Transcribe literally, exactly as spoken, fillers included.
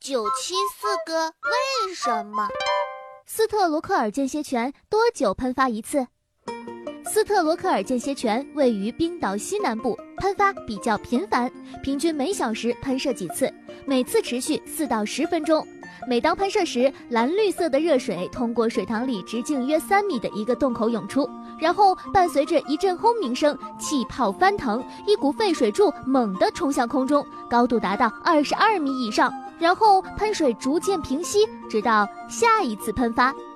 九七四个为什么？ 斯特罗克尔间歇泉多久喷发一次？斯特罗克尔间歇泉位于冰岛西南部，喷发比较频繁，平均每小时喷射几次，每次持续四到十分钟。每当喷射时，蓝绿色的热水通过水塘里直径约三米的一个洞口涌出，然后伴随着一阵轰鸣声，气泡翻腾，一股沸水柱猛地冲向空中，高度达到二十二米以上，然后喷水逐渐平息，直到下一次喷发。